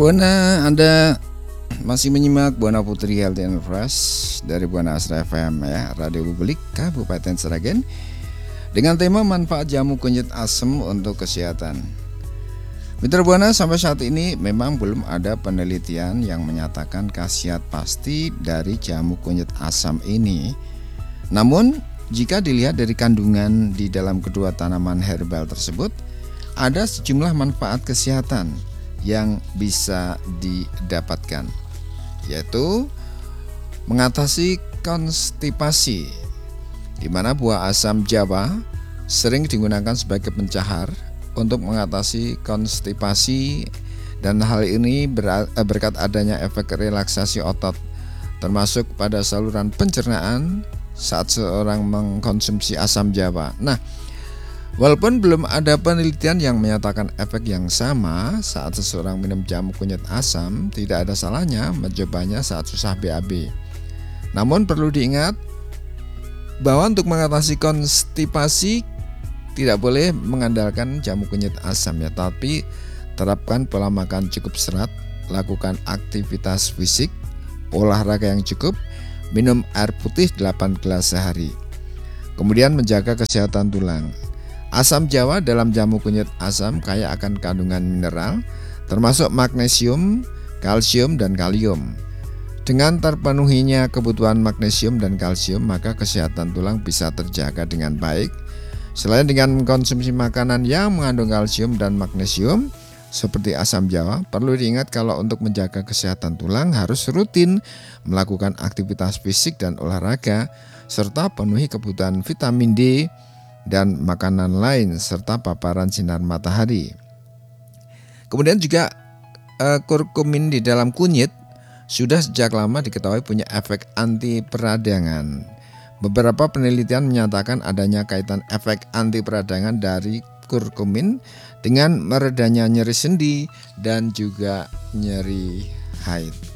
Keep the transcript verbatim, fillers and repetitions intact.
Buana, Anda masih menyimak Buana Putri Health and Fresh dari Buana Asra F M ya, Radio Publik Kabupaten Sragen, dengan tema manfaat jamu kunyit asam untuk kesehatan. Mitra Buana, sampai saat ini memang belum ada penelitian yang menyatakan khasiat pasti dari jamu kunyit asam ini. Namun, jika dilihat dari kandungan di dalam kedua tanaman herbal tersebut, ada sejumlah manfaat kesehatan yang bisa didapatkan, yaitu mengatasi konstipasi, di mana buah asam Jawa sering digunakan sebagai pencahar untuk mengatasi konstipasi, dan hal ini berkat adanya efek relaksasi otot termasuk pada saluran pencernaan saat seorang mengkonsumsi asam Jawa. Nah, walaupun belum ada penelitian yang menyatakan efek yang sama saat seseorang minum jamu kunyit asam, tidak ada salahnya mencobanya saat susah B A B. Namun perlu diingat bahwa untuk mengatasi konstipasi tidak boleh mengandalkan jamu kunyit asam ya, tapi terapkan pola makan cukup serat, lakukan aktivitas fisik, olahraga yang cukup, minum air putih delapan gelas sehari. Kemudian menjaga kesehatan tulang. Asam Jawa dalam jamu kunyit asam kaya akan kandungan mineral termasuk magnesium, kalsium, dan kalium. Dengan terpenuhinya kebutuhan magnesium dan kalsium, maka kesehatan tulang bisa terjaga dengan baik. Selain dengan mengkonsumsi makanan yang mengandung kalsium dan magnesium seperti asam Jawa, perlu diingat kalau untuk menjaga kesehatan tulang harus rutin melakukan aktivitas fisik dan olahraga, serta penuhi kebutuhan vitamin D dan makanan lain, serta paparan sinar matahari. Kemudian juga eh, kurkumin di dalam kunyit sudah sejak lama diketahui punya efek anti peradangan. Beberapa penelitian menyatakan adanya kaitan efek anti peradangan dari kurkumin dengan meredanya nyeri sendi dan juga nyeri haid.